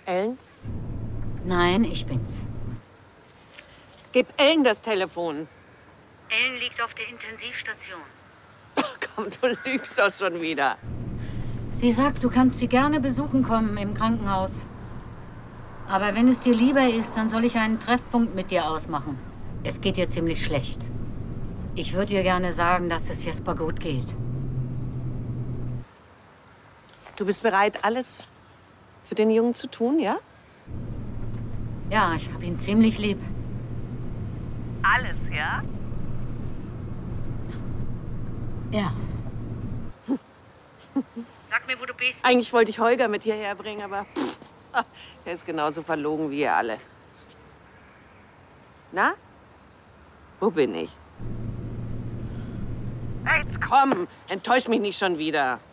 Ellen? Nein, ich bin's. Gib Ellen das Telefon. Ellen liegt auf der Intensivstation. Ach komm, du lügst doch schon wieder. Sie sagt, du kannst sie gerne besuchen kommen im Krankenhaus. Aber wenn es dir lieber ist, dann soll ich einen Treffpunkt mit dir ausmachen. Es geht ihr ziemlich schlecht. Ich würde ihr gerne sagen, dass es Jesper gut geht. Du bist bereit, alles für den Jungen zu tun, ja? Ja, ich habe ihn ziemlich lieb. Alles, ja? Ja. Sag mir, wo du bist. Eigentlich wollte ich Holger mit hierher bringen, aber der ist genauso verlogen wie ihr alle. Na? Wo bin ich? Hey, jetzt komm, enttäusch mich nicht schon wieder.